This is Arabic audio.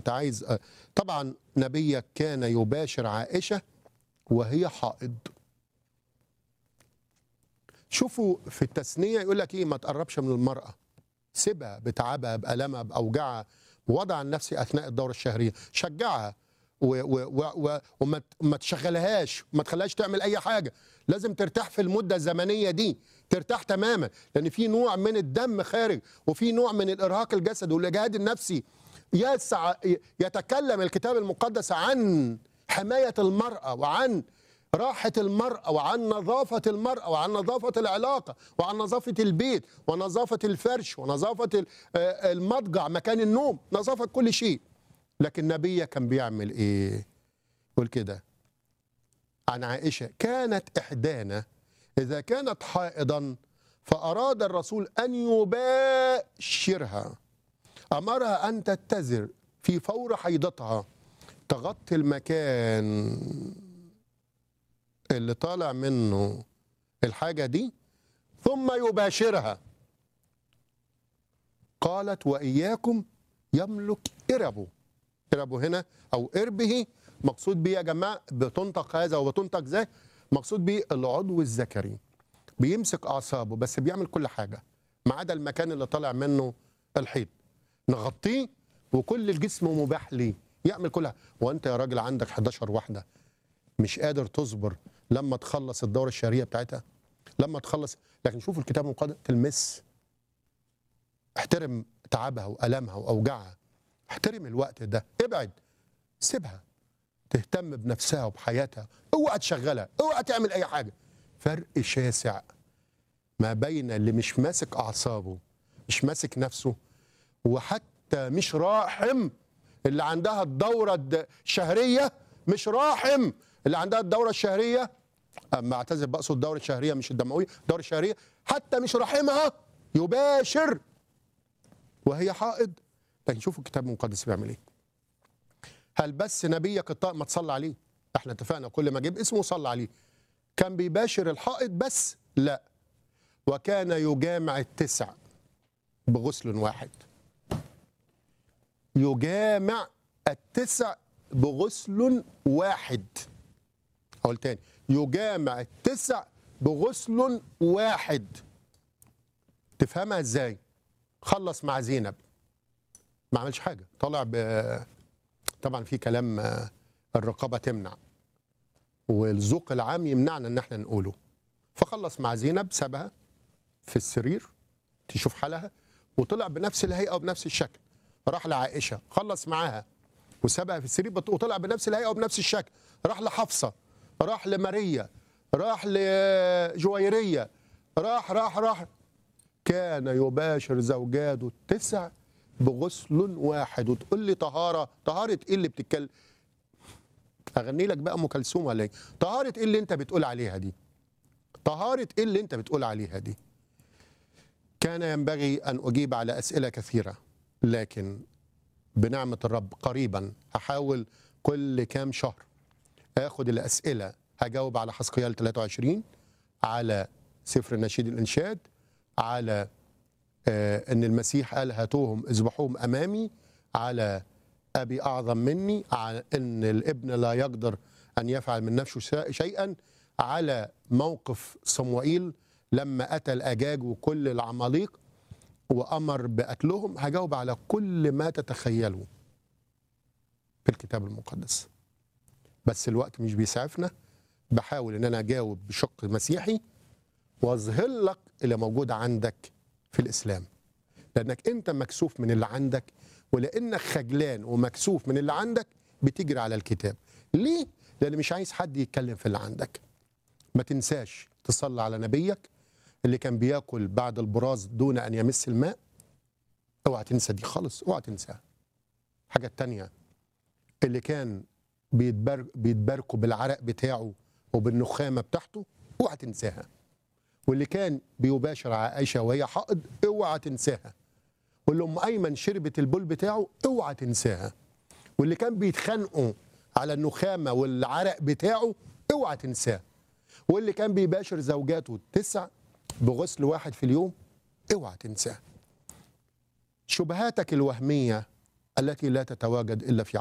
انت عايز طبعا نبيك كان يباشر عائشة وهي حائض. شوفوا في التثنية يقول لك ايه، ما تقربش من المرأة، سيبها بتعبها بألمها بأوجاعها بوضع النفس أثناء الدورة الشهرية، شجعها وما تشغلهاش وما تخليهاش تعمل أي حاجة. لازم ترتاح في المدة الزمنية دي، ترتاح تماما، لأن في نوع من الدم خارج وفي نوع من الإرهاق الجسدي والإجهاد النفسي. يتكلم الكتاب المقدس عن حماية المرأة وعن راحة المرأة وعن نظافة المرأة وعن نظافة العلاقة وعن نظافة البيت ونظافة الفرش ونظافة المضجع مكان النوم، نظافة كل شيء. لكن نبيه كان بيعمل ايه؟ يقول كده عن عائشة: كانت إحدانا إذا كانت حائضا فأراد الرسول أن يباشرها أمرها أن تتزر في فور حيضتها، تغطي المكان اللي طالع منه الحاجة دي ثم يباشرها. قالت: وإياكم يملك إربه. إربه هنا أو إربه مقصود بيه يا جماعة بتنطق هذا وبتنطق ذاك، مقصود بيه العضو الذكري، بيمسك أعصابه بس بيعمل كل حاجة ما عدا المكان اللي طالع منه الحيض، نغطيه وكل الجسم مباح ليه يعمل كلها. وأنت يا راجل عندك 11 واحدة مش قادر تصبر لما تخلص الدورة الشهرية بتاعتها، لما تخلص. لكن شوف الكتاب المقدس تلمس، احترم تعبها وألمها وأوجاعها، احترم الوقت ده، ابعد، سيبها تهتم بنفسها وبحياتها، اوعى تشغلها، اوعى تعمل أي حاجة. فرق شاسع ما بين اللي مش ماسك أعصابه، مش ماسك نفسه، وحتى مش راحم اللي عندها الدورة الشهرية، مش راحم اللي عندها الدورة الشهرية، أما أعتذر بقصد الدورة الشهرية مش الدموية، الدورة الشهرية حتى مش راحمها يباشر وهي حائض. لكن شوفوا الكتاب المقدس بيعمل ايه. هل بس نبيك الطاهر ما تصلى عليه؟ احنا اتفقنا كل ما جيب اسمه صلى عليه. كان بيباشر الحائض بس؟ لا، وكان يجامع التسع بغسل واحد. يجامع التسع بغسل واحد. أقول تاني: يجامع التسع بغسل واحد. تفهمها ازاي؟ خلص مع زينب ما عملش حاجة، طلع طبعا في كلام الرقابة تمنع والذوق العام يمنعنا ان احنا نقوله. فخلص مع زينب، سابها في السرير تشوف حالها، وطلع بنفس الهيئة وبنفس الشكل. راح لعائشة خلص معاها وسابها في السرير وطلع بنفس الهيئة وبنفس الشكل. راح لحفصة، راح لماريا، راح لجويرية، راح كان يباشر زوجاته التسع بغسل واحد. وتقول لي طهارة ايه اللي بتتكلم؟ اغني لك بقى ام كلثوم ولا ايه؟ طهارة ايه اللي انت بتقول عليها دي؟ طهارة ايه اللي انت بتقول عليها دي؟ كان ينبغي ان اجيب على اسئلة كثيرة، لكن بنعمة الرب قريبا هحاول كل كام شهر اخد الاسئلة، هجاوب على حسقيال 23، على سفر النشيد الانشاد، على ان المسيح قال هاتوهم اذبحوهم امامي، على ابي اعظم مني، على ان الابن لا يقدر ان يفعل من نفسه شيئا، على موقف صموئيل لما اتى الاجاج وكل العماليق وامر باكلهم. هجاوب على كل ما تتخيلوا في الكتاب المقدس، بس الوقت مش بيسعفنا. بحاول ان انا اجاوب بشق مسيحي واظهر لك اللي موجود عندك في الاسلام، لانك انت مكسوف من اللي عندك، ولانك خجلان ومكسوف من اللي عندك بتجري على الكتاب. ليه؟ لان مش عايز حد يتكلم في اللي عندك. ما تنساش تصلي على نبيك اللي كان بياكل بعد البراز دون ان يمس الماء. اوعى تنسى دي خالص، اوعى تنساها. حاجه تانية، اللي كان بيتباركوا بالعرق بتاعه وبالنخامه بتاعته، اوعى تنساها. واللي كان بيباشر عائشه وهي حائض، اوعى تنساها. واللي ام ايمن شربت البول بتاعه، اوعى تنساها. واللي كان بيتخانقوا على النخامه والعرق بتاعه، اوعى تنساه. واللي كان بيباشر زوجاته التسع بغسل واحد في اليوم، اوعى تنساه. شبهاتك الوهميه التي لا تتواجد إلا في